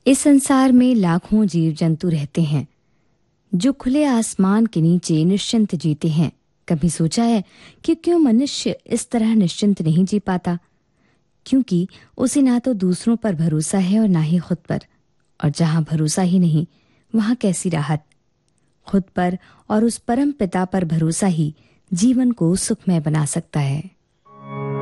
इस संसार में लाखों जीव जंतु रहते हैं जो खुले आसमान के नीचे निश्चिंत जीते हैं। कभी सोचा है कि क्यों मनुष्य इस तरह निश्चिंत नहीं जी पाता? क्योंकि उसे ना तो दूसरों पर भरोसा है और ना ही खुद पर। और जहां भरोसा ही नहीं, वहां कैसी राहत? खुद पर और उस परम पिता पर भरोसा ही जीवन को सुखमय बना सकता है।